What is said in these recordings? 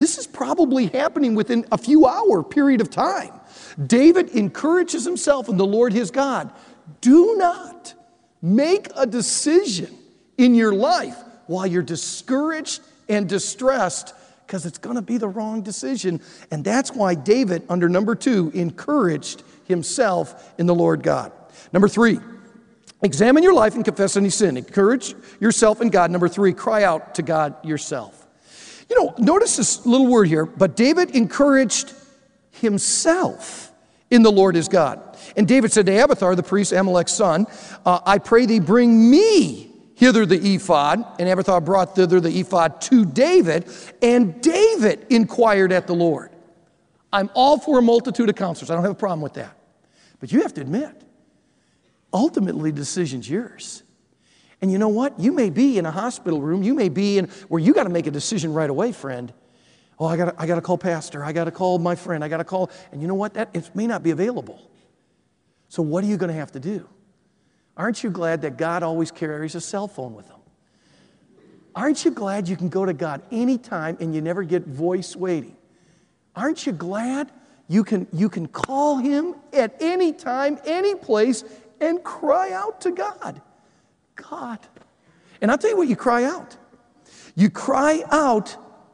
this is probably happening within a few hour period of time. David encourages himself in the Lord his God. Do not make a decision in your life while you're discouraged and distressed, because it's going to be the wrong decision. And that's why David, under number 2, encouraged himself in the Lord God. Number 3, examine your life and confess any sin. Encourage yourself in God. Number 3, cry out to God yourself. Notice this little word here, but David encouraged himself in the Lord his God. And David said to Abiathar, the priest, Amalek's son, I pray thee bring me hither the ephod. And Abiathar brought thither the ephod to David, and David inquired at the Lord. I'm all for a multitude of counselors. I don't have a problem with that. But you have to admit, ultimately the decision's yours. And you know what? You may be in a hospital room. You may be in where you got to make a decision right away, friend. Oh, I got to call pastor. I got to call my friend. I got to call. And you know what? It may not be available. So what are you going to have to do? Aren't you glad that God always carries a cell phone with him? Aren't you glad you can go to God anytime and you never get voice waiting? Aren't you glad you can call him at any time, any place, and cry out to God? God. And I'll tell you what you cry out. You cry out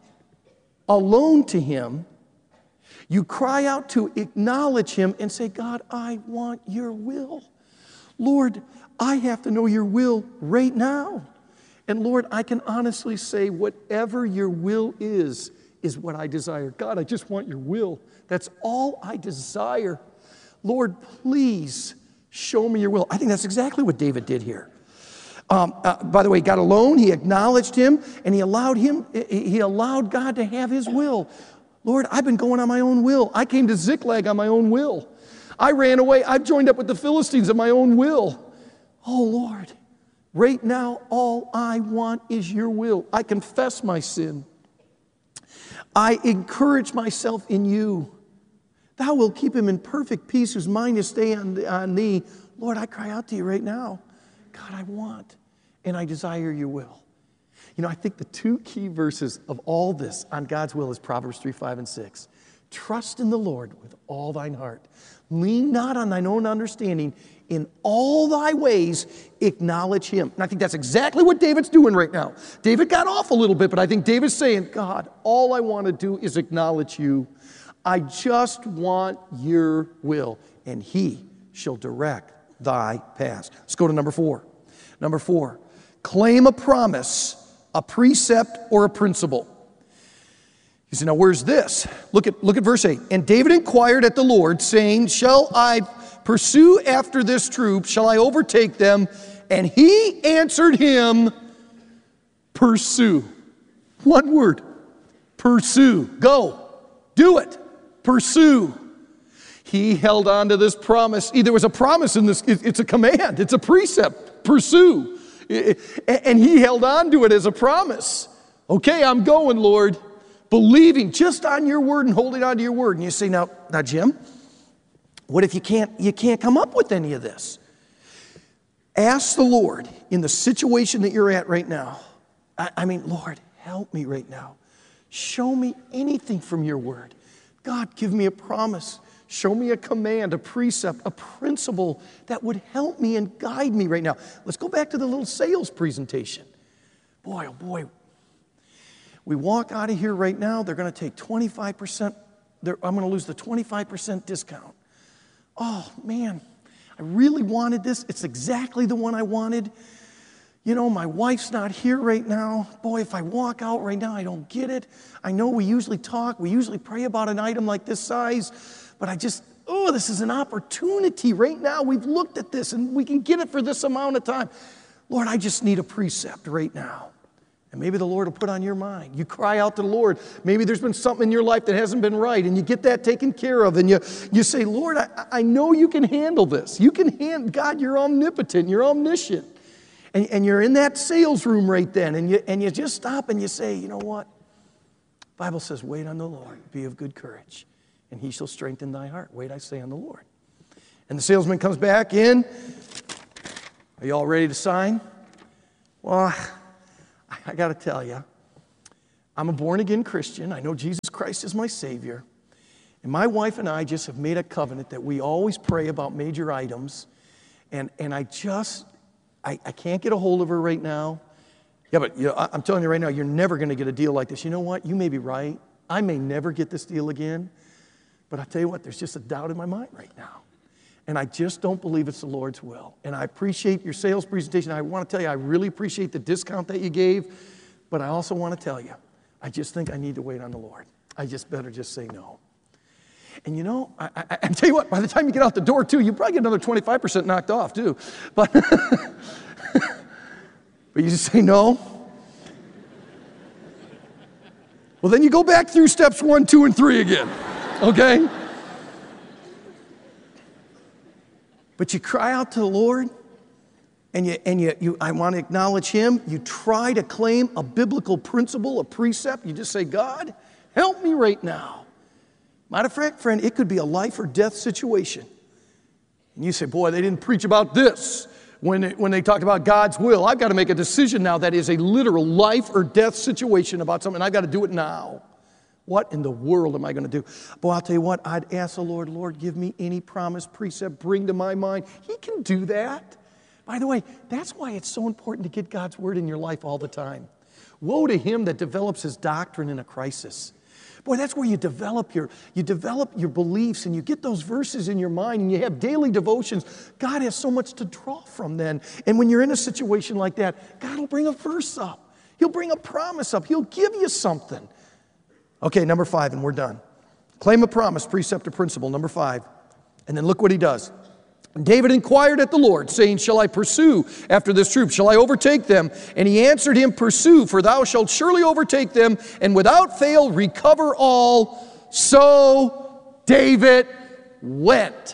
alone to him. You cry out to acknowledge him and say, God, I want your will. Lord, I have to know your will right now. And Lord, I can honestly say whatever your will is what I desire. God, I just want your will. That's all I desire. Lord, please show me your will. I think that's exactly what David did here. By the way, he got alone, he acknowledged him, and he allowed God to have his will. Lord, I've been going on my own will. I came to Ziklag on my own will. I ran away. I've joined up with the Philistines on my own will. Oh, Lord, right now, all I want is your will. I confess my sin. I encourage myself in you. Thou wilt keep him in perfect peace whose mind is stayed on thee. Lord, I cry out to you right now. God, I want and I desire your will. I think the 2 key verses of all this on God's will is Proverbs 3, 5, and 6. Trust in the Lord with all thine heart. Lean not on thine own understanding. In all thy ways, acknowledge him. And I think that's exactly what David's doing right now. David got off a little bit, but I think David's saying, God, all I want to do is acknowledge you. I just want your will, and he shall direct thy paths. Let's go to number 4. Number 4, claim a promise, a precept, or a principle. You say, now where's this? Look at verse 8. And David inquired at the Lord, saying, shall I pursue after this troop? Shall I overtake them? And he answered him, pursue. One word, pursue. Go, do it, pursue. He held on to this promise. There was a promise in this. It's a command. It's a precept. Pursue. And he held on to it as a promise. Okay, I'm going, Lord. Believing just on your word and holding on to your word. And you say, now, Jim, what if you can't come up with any of this? Ask the Lord in the situation that you're at right now. I mean, Lord, help me right now. Show me anything from your word. God, give me a promise. Show me a command, a precept, a principle that would help me and guide me right now. Let's go back to the little sales presentation. Boy, oh boy. We walk out of here right now, they're going to take 25%. I'm going to lose the 25% discount. Oh, man, I really wanted this. It's exactly the one I wanted. My wife's not here right now. Boy, if I walk out right now, I don't get it. I know we usually pray about an item like this size, but this is an opportunity right now. We've looked at this and we can get it for this amount of time. Lord, I just need a precept right now. And maybe the Lord will put on your mind. You cry out to the Lord. Maybe there's been something in your life that hasn't been right, and you get that taken care of, and you say, Lord, I know you can handle this. God, you're omnipotent, you're omniscient. And you're in that sales room right then, and you just stop and you say, you know what? The Bible says, wait on the Lord, be of good courage, and he shall strengthen thy heart. Wait, I say, on the Lord. And the salesman comes back in. Are you all ready to sign? Well, I got to tell you, I'm a born-again Christian. I know Jesus Christ is my Savior. And my wife and I just have made a covenant that we always pray about major items. And I can't get a hold of her right now. Yeah, but I'm telling you right now, you're never going to get a deal like this. You know what? You may be right. I may never get this deal again. But I'll tell you what, there's just a doubt in my mind right now. And I just don't believe it's the Lord's will. And I appreciate your sales presentation. I want to tell you, I really appreciate the discount that you gave. But I also want to tell you, I just think I need to wait on the Lord. I just better just say no. And you know, I tell you what, by the time you get out the door too, you probably get another 25% knocked off too. But, but you just say no. Well, then you go back through steps 1, 2, and 3 again, okay? But you cry out to the Lord, and I want to acknowledge Him. You try to claim a biblical principle, a precept. You just say, God, help me right now. Matter of fact, friend, it could be a life or death situation. And you say, boy, they didn't preach about this when they talked about God's will. I've got to make a decision now that is a literal life or death situation about something. I've got to do it now. What in the world am I going to do? Boy, I'll tell you what, I'd ask the Lord, Lord, give me any promise, precept, bring to my mind. He can do that. By the way, that's why it's so important to get God's word in your life all the time. Woe to him that develops his doctrine in a crisis. Boy, that's where you develop your beliefs and you get those verses in your mind and you have daily devotions. God has so much to draw from then. And when you're in a situation like that, God will bring a verse up. He'll bring a promise up. He'll give you something. Okay, number 5, and we're done. Claim a promise, precept or principle, number 5. And then look what he does. David inquired at the Lord, saying, shall I pursue after this troop? Shall I overtake them? And he answered him, pursue, for thou shalt surely overtake them, and without fail recover all. So David went.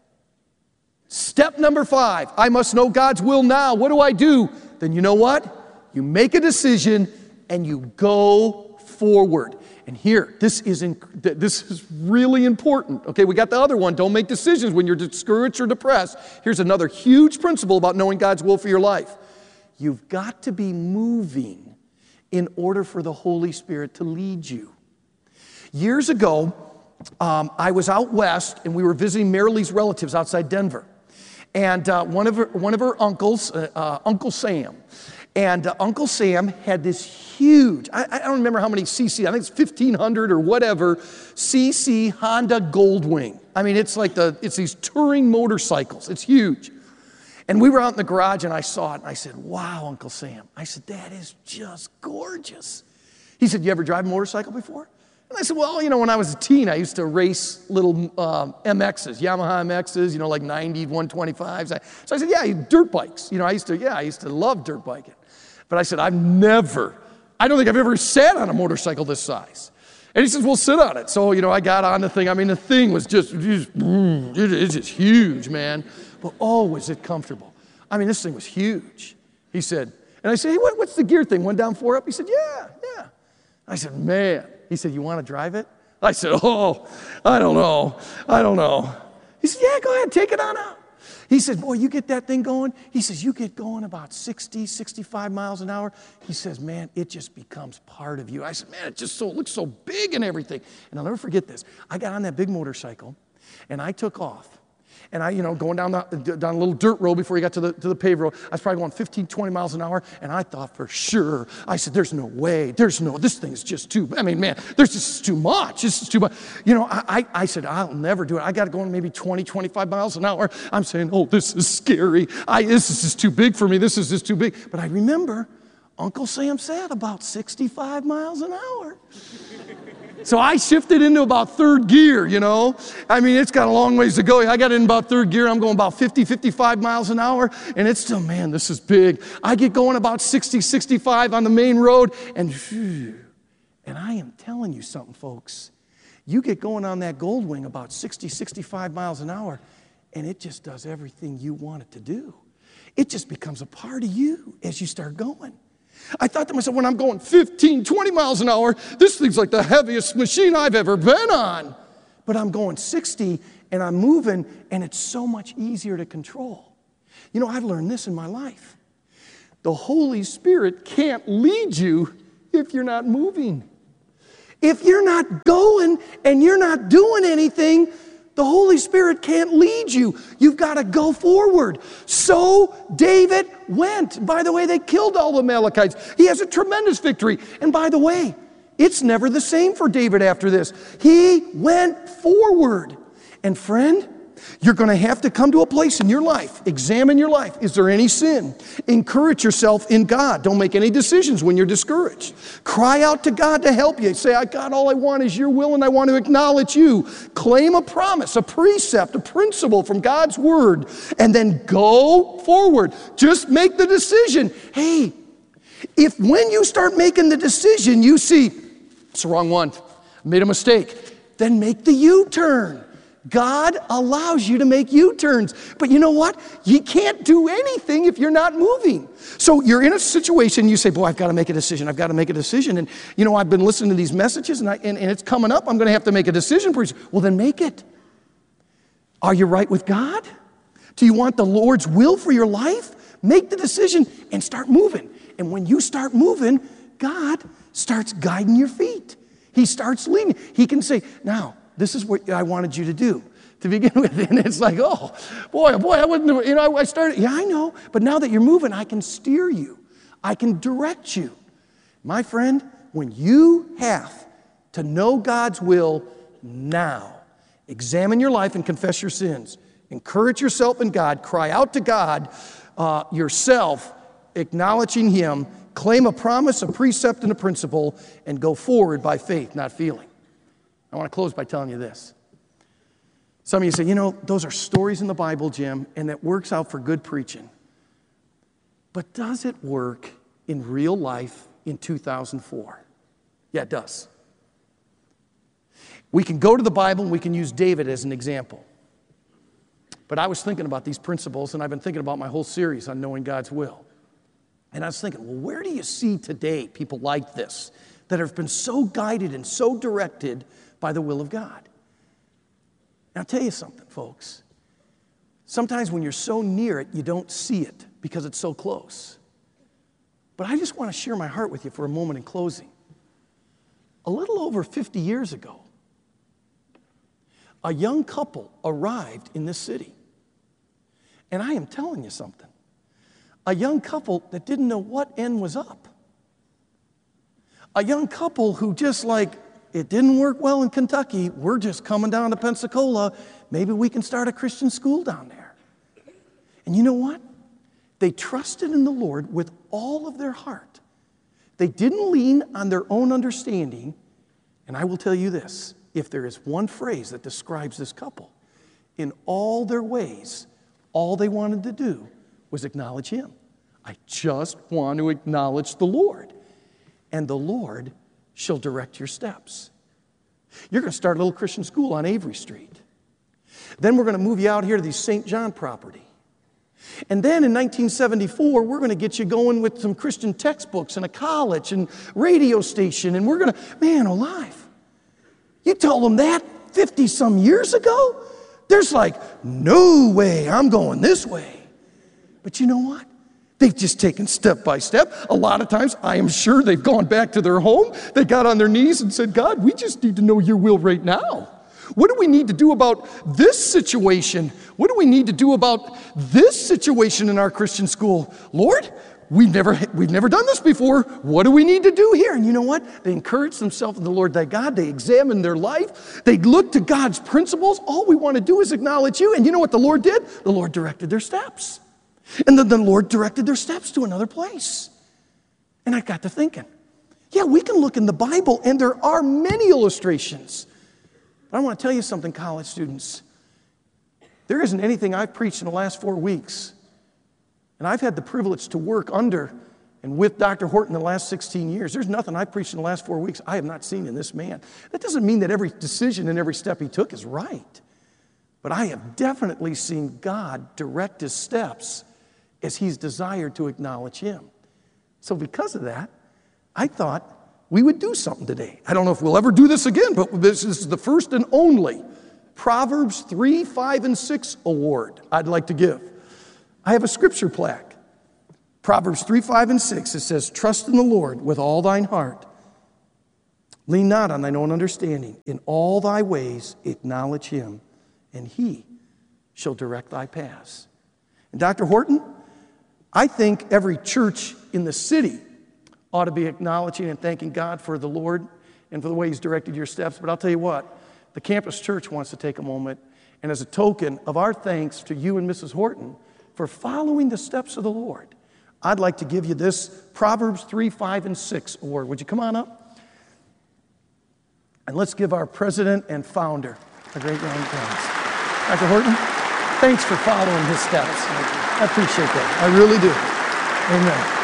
Step number 5, I must know God's will now. What do I do? Then you know what? You make a decision and you go forward. And here, this is really important. Okay, we got the other one. Don't make decisions when you're discouraged or depressed. Here's another huge principle about knowing God's will for your life. You've got to be moving in order for the Holy Spirit to lead you. Years ago, I was out west, and we were visiting Marilee's relatives outside Denver. And one of her uncles, Uncle Sam, and Uncle Sam had this huge, I don't remember how many cc, I think it's 1,500 or whatever, cc Honda Goldwing. I mean, it's these touring motorcycles. It's huge. And we were out in the garage and I saw it and I said, wow, Uncle Sam. I said, that is just gorgeous. He said, you ever drive a motorcycle before? And I said, well, when I was a teen, I used to race little MXs, Yamaha MXs, like 90, 125s. So I said, yeah, dirt bikes. I used to love dirt biking. But I said, I don't think I've ever sat on a motorcycle this size. And he says, well, sit on it. So, I got on the thing. I mean, the thing was it's just huge, man. But oh, was it comfortable. I mean, this thing was huge. He said, and I said, hey, what's the gear thing? 1 down, 4 up? He said, yeah. I said, man. He said, you want to drive it? I said, oh, I don't know. He said, yeah, go ahead, take it on out. He said, boy, you get that thing going. He says, you get going about 60, 65 miles an hour. He says, man, it just becomes part of you. I said, man, it just looks so big and everything. And I'll never forget this. I got on that big motorcycle, and I took off. And I, going down a little dirt road before you got to the paved road, I was probably going 15, 20 miles an hour, and I thought for sure, I said, there's no way, this thing is just too, this is too much, this is too much. I said, I'll never do it. I got to go on maybe 20, 25 miles an hour. I'm saying, oh, this is scary. This is just too big for me. This is just too big. But I remember Uncle Sam said about 65 miles an hour. So I shifted into about 3rd gear, it's got a long ways to go. I got in about 3rd gear. I'm going about 50, 55 miles an hour, and it's still, man, this is big. I get going about 60, 65 on the main road, and I am telling you something, folks. You get going on that Goldwing about 60, 65 miles an hour, and it just does everything you want it to do. It just becomes a part of you as you start going. I thought to myself, when I'm going 15, 20 miles an hour, this thing's like the heaviest machine I've ever been on. But I'm going 60 and I'm moving, and it's so much easier to control. I've learned this in my life. The Holy Spirit can't lead you if you're not moving. If you're not going and you're not doing anything, the Holy Spirit can't lead you. You've got to go forward. So David went. By the way, they killed all the Amalekites. He has a tremendous victory. And by the way, it's never the same for David after this. He went forward. And friend, you're going to have to come to a place in your life, examine your life. Is there any sin? Encourage yourself in God. Don't make any decisions when you're discouraged. Cry out to God to help you. Say, God, all I want is your will and I want to acknowledge you. Claim a promise, a precept, a principle from God's word, and then go forward. Just make the decision. Hey, if when you start making the decision, you see, it's the wrong one, I made a mistake, then make the U-turn. God allows you to make U-turns. But you know what? You can't do anything if you're not moving. So you're in a situation, you say, boy, I've got to make a decision. I've got to make a decision. And you know, I've been listening to these messages and it's coming up. I'm going to have to make a decision. Well, then make it. Are you right with God? Do you want the Lord's will for your life? Make the decision and start moving. And when you start moving, God starts guiding your feet. He starts leading. He can say, now, this is what I wanted you to do to begin with. And it's like, oh, boy, I wouldn't, I started, yeah, I know. But now that you're moving, I can steer you. I can direct you. My friend, when you have to know God's will now, examine your life and confess your sins. Encourage yourself in God. Cry out to God yourself, acknowledging Him. Claim a promise, a precept, and a principle, and go forward by faith, not feeling. I want to close by telling you this. Some of you say, those are stories in the Bible, Jim, and that works out for good preaching. But does it work in real life in 2004? Yeah, it does. We can go to the Bible and we can use David as an example. But I was thinking about these principles, and I've been thinking about my whole series on knowing God's will. And I was thinking, well, where do you see today people like this that have been so guided and so directed by the will of God? Now, I'll tell you something, folks. Sometimes when you're so near it, you don't see it because it's so close. But I just want to share my heart with you for a moment in closing. A little over 50 years ago, a young couple arrived in this city. And I am telling you something. A young couple that didn't know what end was up. A young couple who just it didn't work well in Kentucky. We're just coming down to Pensacola. Maybe we can start a Christian school down there. And you know what? They trusted in the Lord with all of their heart. They didn't lean on their own understanding. And I will tell you this, if there is one phrase that describes this couple, in all their ways, all they wanted to do was acknowledge Him. I just want to acknowledge the Lord. And the Lord shall direct your steps. You're going to start a little Christian school on Avery Street. Then we're going to move you out here to the St. John property. And then in 1974, we're going to get you going with some Christian textbooks and a college and radio station. And we're going to, man alive. You told them that 50-some years ago? There's no way I'm going this way. But you know what? They've just taken step by step. A lot of times, I am sure they've gone back to their home. They got on their knees and said, God, we just need to know your will right now. What do we need to do about this situation? What do we need to do about this situation in our Christian school? Lord, we've never done this before. What do we need to do here? And you know what? They encourage themselves in the Lord thy God. They examine their life. They look to God's principles. All we want to do is acknowledge you. And you know what the Lord did? The Lord directed their steps. And then the Lord directed their steps to another place. And I got to thinking, yeah, we can look in the Bible, and there are many illustrations. But I want to tell you something, college students. There isn't anything I've preached in the last 4 weeks, and I've had the privilege to work under and with Dr. Horton the last 16 years. There's nothing I've preached in the last 4 weeks I have not seen in this man. That doesn't mean that every decision and every step he took is right. But I have definitely seen God direct his steps as he's desired to acknowledge him. So because of that, I thought we would do something today. I don't know if we'll ever do this again, but this is the first and only Proverbs 3, 5, and 6 award I'd like to give. I have a scripture plaque. Proverbs 3, 5, and 6. It says, trust in the Lord with all thine heart. Lean not on thine own understanding. In all thy ways acknowledge him, and he shall direct thy paths. And Dr. Horton, I think every church in the city ought to be acknowledging and thanking God for the Lord and for the way he's directed your steps. But I'll tell you what, the campus church wants to take a moment, and as a token of our thanks to you and Mrs. Horton for following the steps of the Lord, I'd like to give you this Proverbs 3, 5, and 6 award. Would you come on up? And let's give our president and founder a great round of applause. Dr. Horton, thanks for following his steps. I appreciate that. I really do. Amen.